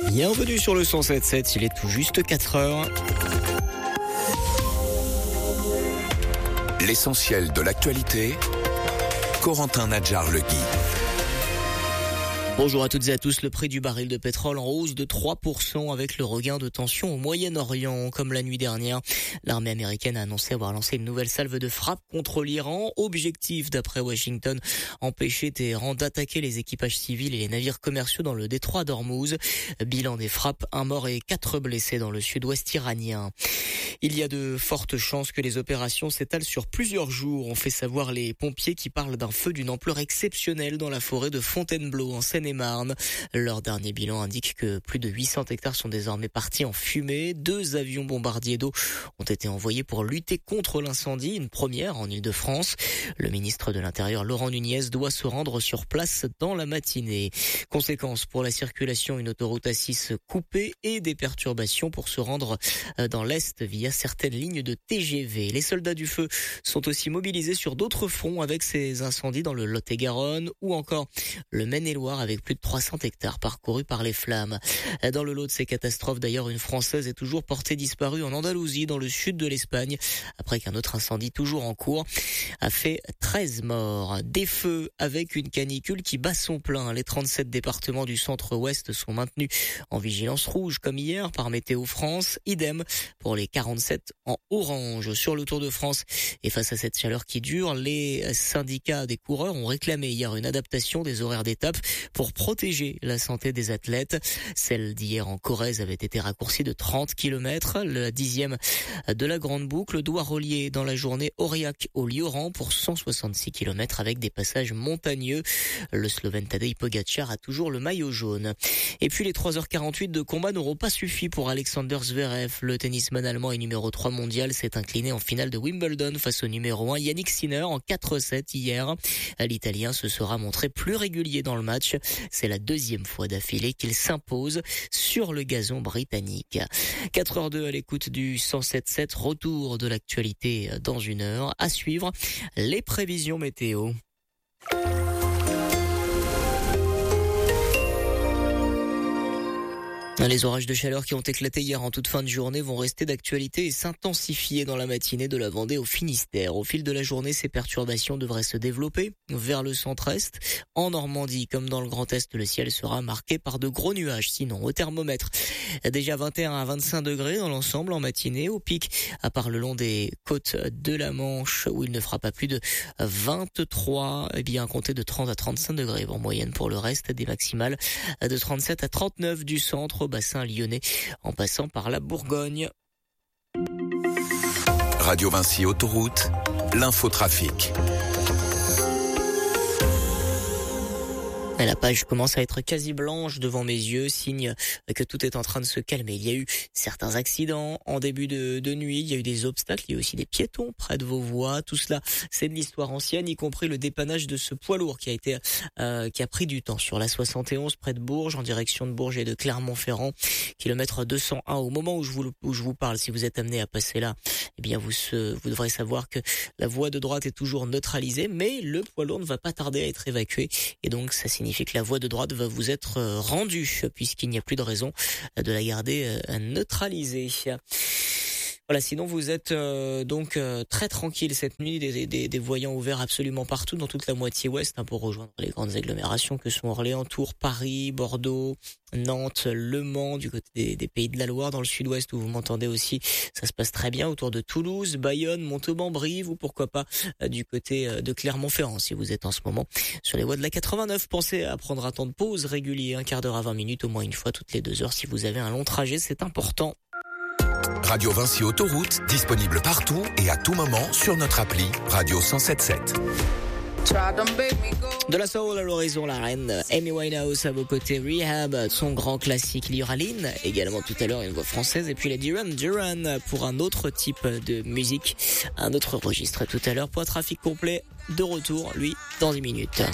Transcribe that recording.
Bienvenue sur le 107.7, il est tout juste 4 heures. L'essentiel de l'actualité, Corentin Nadjar-Legui. Bonjour à toutes et à tous. Le prix du baril de pétrole en hausse de 3% avec le regain de tension au Moyen-Orient. Comme la nuit dernière, l'armée américaine a annoncé avoir lancé une nouvelle salve de frappe contre l'Iran. Objectif, d'après Washington, empêcher Téhéran d'attaquer les équipages civils et les navires commerciaux dans le détroit d'Ormuz. Bilan des frappes, 1 mort et 4 blessés dans le sud-ouest iranien. Il y a de fortes chances que les opérations s'étalent sur plusieurs jours, ont fait savoir les pompiers qui parlent d'un feu d'une ampleur exceptionnelle dans la forêt de Fontainebleau en Seine-et-Marne. Leur dernier bilan indique que plus de 800 hectares sont désormais partis en fumée. 2 avions bombardiers d'eau ont été envoyés pour lutter contre l'incendie, une première en Île-de-France. Le ministre de l'Intérieur, Laurent Nunez, doit se rendre sur place dans la matinée. Conséquence pour la circulation, une autoroute A6 coupée et des perturbations pour se rendre dans l'Est via certaines lignes de TGV. Les soldats du feu sont aussi mobilisés sur d'autres fronts avec ces incendies dans le Lot-et-Garonne ou encore le Maine-et-Loire avec plus de 300 hectares parcourus par les flammes. Dans le lot de ces catastrophes, d'ailleurs, une Française est toujours portée disparue en Andalousie, dans le sud de l'Espagne, après qu'un autre incendie toujours en cours a fait 13 morts. Des feux avec une canicule qui bat son plein. Les 37 départements du centre-ouest sont maintenus en vigilance rouge comme hier par Météo France. Idem pour les 47 en orange sur le Tour de France. Et face à cette chaleur qui dure, les syndicats des coureurs ont réclamé hier une adaptation des horaires d'étape pour protéger la santé des athlètes. Celle d'hier en Corrèze avait été raccourcie de 30 km. La 10e de la Grande Boucle doit relier dans la journée Aurillac au Lioran pour 166 km avec des passages montagneux. Le Slovène Tadej Pogačar a toujours le maillot jaune. Et puis les 3h48 de combat n'auront pas suffi pour Alexander Zverev. Le tennisman allemand et numéro 3 mondial s'est incliné en finale de Wimbledon face au numéro 1 Yannick Sinner en 4-7 hier. L'Italien se sera montré plus régulier dans le match. C'est la 2e fois d'affilée qu'il s'impose sur le gazon britannique. 4h02 à l'écoute du 107.7. Retour de l'actualité dans une heure. À suivre, les prévisions météo. Les orages de chaleur qui ont éclaté hier en toute fin de journée vont rester d'actualité et s'intensifier dans la matinée de la Vendée au Finistère. Au fil de la journée, ces perturbations devraient se développer vers le centre-est. En Normandie, comme dans le Grand Est, le ciel sera marqué par de gros nuages. Sinon, au thermomètre, déjà 21 à 25 degrés dans l'ensemble en matinée. Au pic, à part le long des côtes de la Manche, où il ne fera pas plus de 23, eh bien, comptez de 30 à 35 degrés en moyenne pour le reste, des maximales de 37 à 39 du centre au bassin lyonnais, en passant par la Bourgogne. Radio Vinci Autoroute, l'infotrafic. La page commence à être quasi blanche devant mes yeux, signe que tout est en train de se calmer. Il y a eu certains accidents en début de nuit, il y a eu des obstacles, il y a eu aussi des piétons près de vos voies. Tout cela, c'est de l'histoire ancienne, y compris le dépannage de ce poids lourd qui a pris du temps sur la 71 près de Bourges, en direction de Bourges et de Clermont-Ferrand, kilomètre 201. Au moment où je vous parle, si vous êtes amené à passer là, eh bien vous devrez savoir que la voie de droite est toujours neutralisée, mais le poids lourd ne va pas tarder à être évacué, et donc ça signifie que la voie de droite va vous être rendue, puisqu'il n'y a plus de raison de la garder neutralisée. Voilà, sinon vous êtes donc très tranquille cette nuit, des voyants ouverts absolument partout dans toute la moitié ouest pour rejoindre les grandes agglomérations que sont Orléans, Tours, Paris, Bordeaux, Nantes, Le Mans, du côté des Pays de la Loire, dans le sud-ouest où vous m'entendez aussi, ça se passe très bien autour de Toulouse, Bayonne, Montauban, Brive ou pourquoi pas du côté de Clermont-Ferrand. Si vous êtes en ce moment sur les voies de la 89, pensez à prendre un temps de pause régulier, un quart d'heure à 20 minutes, au moins une fois toutes les 2 heures si vous avez un long trajet, c'est important. Radio Vinci Autoroute, disponible partout et à tout moment sur notre appli Radio 107.7. De la soul à l'horizon, la reine Amy Winehouse à vos côtés, Rehab, son grand classique. Il y aura Lynn, également tout à l'heure une voix française, et puis les Duran pour un autre type de musique, un autre registre tout à l'heure. Point trafic complet, de retour, lui, dans 10 minutes.